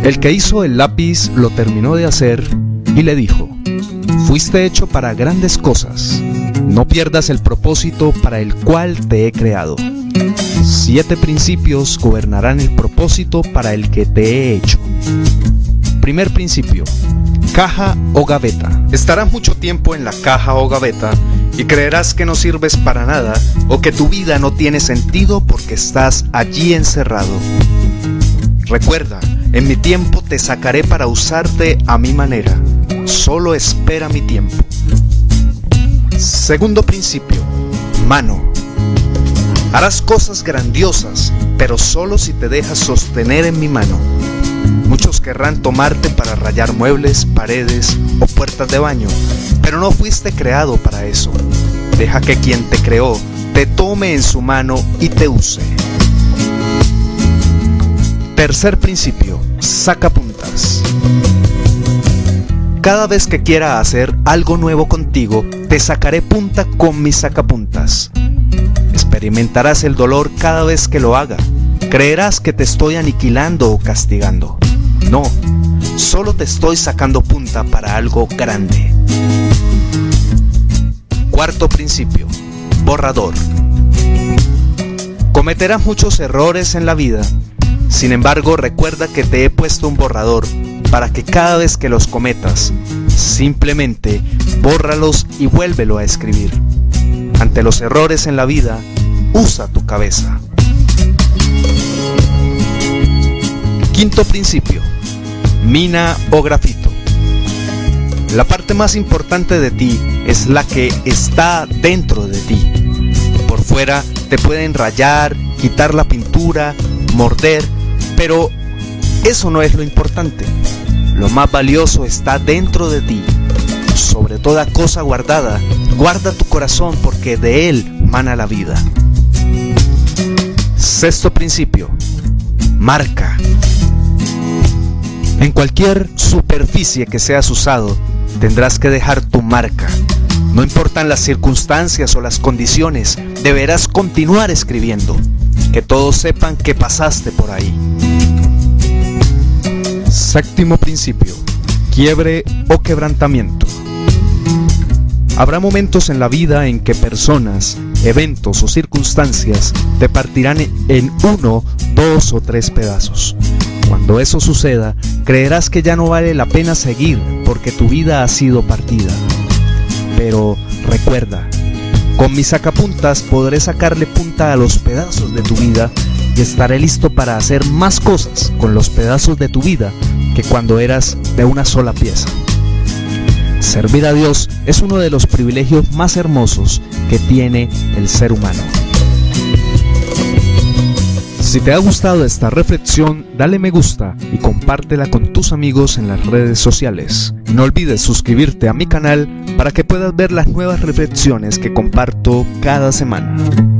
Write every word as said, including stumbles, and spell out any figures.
El que hizo el lápiz lo terminó de hacer y le dijo: fuiste hecho para grandes cosas, no pierdas el propósito para el cual te he creado. Siete principios gobernarán el propósito para el que te he hecho. Primer principio: caja o gaveta. Estarás mucho tiempo en la caja o gaveta y creerás que no sirves para nada o que tu vida no tiene sentido porque estás allí encerrado. Recuerda, en mi tiempo te sacaré para usarte a mi manera. Solo espera mi tiempo. Segundo principio: mano. Harás cosas grandiosas, pero solo si te dejas sostener en mi mano. Muchos querrán tomarte para rayar muebles, paredes o puertas de baño, pero no fuiste creado para eso. Deja que quien te creó te tome en su mano y te use. Tercer principio: sacapuntas. Cada vez que quiera hacer algo nuevo contigo, te sacaré punta con mis sacapuntas. Experimentarás el dolor cada vez que lo haga. Creerás que te estoy aniquilando o castigando. No, solo te estoy sacando punta para algo grande. Cuarto principio: borrador. Cometerás muchos errores en la vida. Sin embargo, recuerda que te he puesto un borrador para que cada vez que los cometas, simplemente bórralos y vuélvelo a escribir. Ante los errores en la vida, usa tu cabeza. Quinto principio: mina o grafito. La parte más importante de ti es la que está dentro de ti. Por fuera te pueden rayar, quitar la pintura, morder, pero eso no es lo importante. Lo más valioso está dentro de ti. Sobre toda cosa guardada, guarda tu corazón porque de él mana la vida. Sexto principio: marca. En cualquier superficie que seas usado, tendrás que dejar tu marca. No importan las circunstancias o las condiciones, deberás continuar escribiendo. Que todos sepan que pasaste por ahí. Séptimo principio: quiebre o quebrantamiento. Habrá momentos en la vida en que personas, eventos o circunstancias te partirán en uno, dos o tres pedazos. Cuando eso suceda, creerás que ya no vale la pena seguir porque tu vida ha sido partida. Pero recuerda, con mis sacapuntas podré sacarle punta a los pedazos de tu vida y estaré listo para hacer más cosas con los pedazos de tu vida que cuando eras de una sola pieza. Servir a Dios es uno de los privilegios más hermosos que tiene el ser humano. Si te ha gustado esta reflexión, dale me gusta y compártela con tus amigos en las redes sociales. No olvides suscribirte a mi canal para que puedas ver las nuevas reflexiones que comparto cada semana.